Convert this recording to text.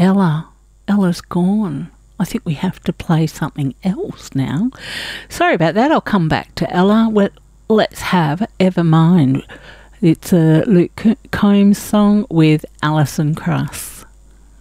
Ella. Ella's gone. I think we have to play something else now. Sorry about that. I'll come back to Ella. Let's have Evermind. It's a Luke Combs song with Alison Krauss.